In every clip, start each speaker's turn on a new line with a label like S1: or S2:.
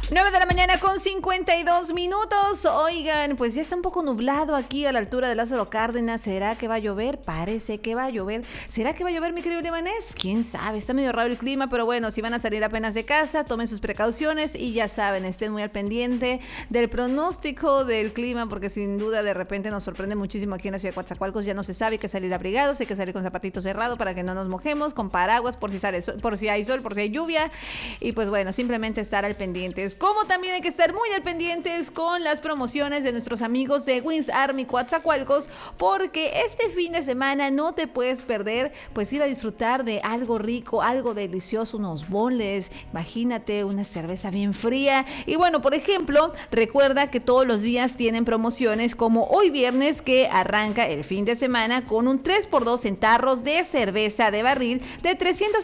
S1: 9 de la mañana con 52 minutos. Oigan, pues ya está un poco nublado aquí a la altura de Lázaro Cárdenas. ¿Será que va a llover? Parece que va a llover. ¿Será que va a llover, mi querido Libanés? ¿Quién sabe? Está medio raro el clima, pero bueno, si van a salir apenas de casa, tomen sus precauciones y ya saben, estén muy al pendiente del pronóstico del clima, porque sin duda de repente nos sorprende muchísimo aquí en la ciudad de Coatzacoalcos. Ya no se sabe, hay que salir abrigados, hay que salir con zapatitos cerrados para que no nos mojemos, con paraguas por si sale sol, por si hay sol, por si hay lluvia. Y pues bueno, simplemente estar al pendiente. Como también hay que estar muy al pendientes con las promociones de nuestros amigos de Wings Army Coatzacoalcos, porque este fin de semana no te puedes perder, pues ir a disfrutar de algo rico, algo delicioso, unos boneless, imagínate una cerveza bien fría. Y bueno, por ejemplo, recuerda que todos los días tienen promociones, como hoy viernes que arranca el fin de semana con un 3x2 en tarros de cerveza de barril de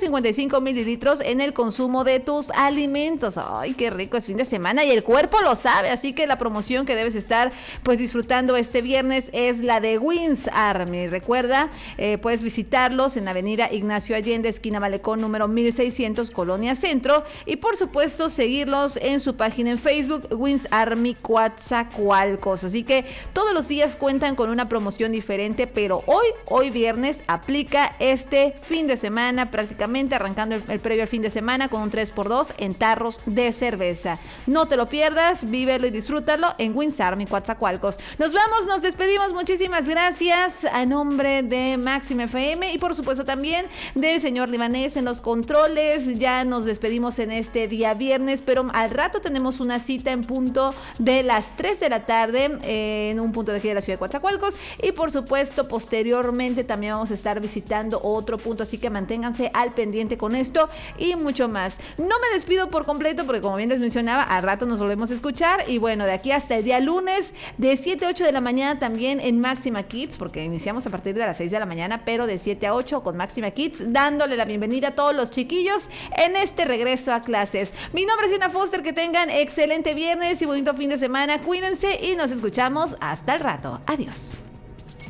S1: 355 mililitros en el consumo de tus alimentos. Ay, qué rico, es fin de semana y el cuerpo lo sabe, así que la promoción que debes estar pues disfrutando este viernes es la de Wings Army. Recuerda, puedes visitarlos en avenida Ignacio Allende, esquina Malecón, número 1600, Colonia Centro, y por supuesto seguirlos en su página en Facebook, Wings Army Coatzacoalcos. Así que todos los días cuentan con una promoción diferente, pero hoy viernes aplica este fin de semana, prácticamente arrancando el previo al fin de semana con un 3x2 en tarros de cerveza. No te lo pierdas, vívelo y disfrútalo en Wings Army Coatzacoalcos. Nos vamos, nos despedimos, muchísimas gracias a nombre de Máxima FM y por supuesto también del señor Libanés en los controles. Ya nos despedimos en este día viernes, pero al rato tenemos una cita en punto de las 3 de la tarde en un punto de aquí de la ciudad de Coatzacoalcos, y por supuesto posteriormente también vamos a estar visitando otro punto, así que manténganse al pendiente con esto y mucho más. No me despido por completo porque, como bien les mencionaba, al rato nos volvemos a escuchar, y bueno, de aquí hasta el día lunes de 7 a 8 de la mañana también en Máxima Kids, porque iniciamos a partir de las 6 de la mañana, pero de 7 a 8 con Máxima Kids, dándole la bienvenida a todos los chiquillos en este regreso a clases. Mi nombre es Diana Foster, que tengan excelente viernes y bonito fin de semana, cuídense y nos escuchamos hasta el rato. Adiós.